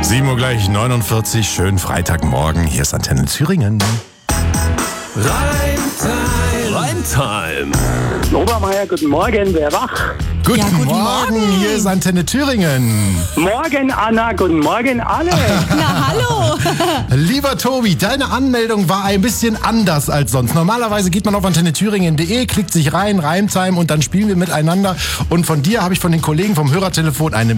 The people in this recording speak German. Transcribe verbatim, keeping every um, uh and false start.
sieben Uhr gleich neunundvierzig, schönen Freitagmorgen. Hier ist Antenne Thüringen. Reimtime. Reimtime. Obermeier, guten Morgen, wer wach? Guten, Ja, guten Morgen. Morgen. Hier ist Antenne Thüringen. Morgen, Anna, guten Morgen, alle. Na, hallo. Lieber Tobi, deine Anmeldung war ein bisschen anders als sonst. Normalerweise geht man auf antenne thüringen punkt de, klickt sich rein, Reimtime und dann spielen wir miteinander. Und von dir habe ich von den Kollegen vom Hörertelefon eine